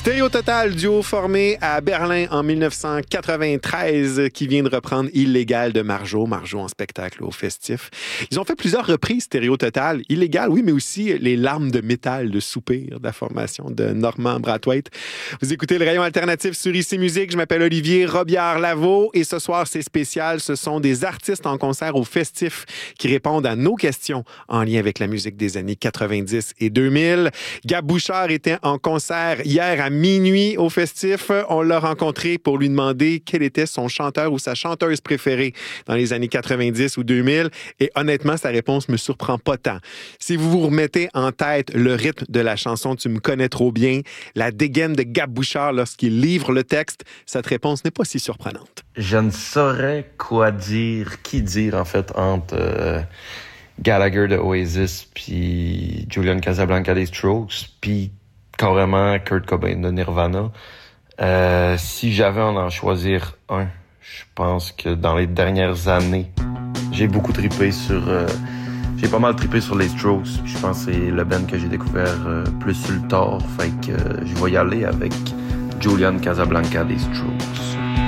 Stéréo Total, duo formé à Berlin en 1993 qui vient de reprendre Illégal de Marjo. Marjo en spectacle au Festif. Ils ont fait plusieurs reprises Stéréo Total. Illégal, oui, mais aussi Les larmes de métal de Soupir de la formation de Normand Brathwaite. Vous écoutez le rayon alternatif sur ICI Musique. Je m'appelle Olivier Robillard-Lavaux et ce soir, c'est spécial. Ce sont des artistes en concert au Festif qui répondent à nos questions en lien avec la musique des années 90 et 2000. Gab Bouchard était en concert hier à minuit au Festif. On l'a rencontré pour lui demander quel était son chanteur ou sa chanteuse préférée dans les années 90 ou 2000. Et honnêtement, sa réponse me surprend pas tant. Si vous vous remettez en tête le rythme de la chanson « Tu me connais trop bien », la dégaine de Gab Bouchard lorsqu'il livre le texte, cette réponse n'est pas si surprenante. Je ne saurais qui dire en fait entre Gallagher de Oasis puis Julian Casablanca des Strokes puis carrément Kurt Cobain de Nirvana. Si j'avais à en choisir un, je pense que dans les dernières années, j'ai beaucoup trippé j'ai pas mal trippé sur les Strokes. Je pense que c'est le band que j'ai découvert plus sur le tard. Fait que je vais y aller avec Julian Casablanca des Strokes.